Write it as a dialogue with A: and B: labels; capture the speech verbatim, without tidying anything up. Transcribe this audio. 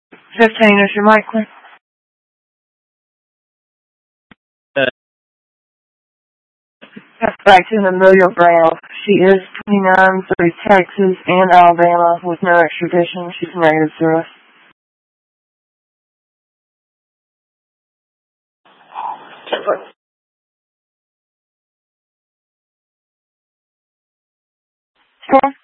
A: fifteen is your mic clear? Back to Amelia Brown. She is twenty-nine through Texas and Alabama with no extradition. She's native to us. Sure.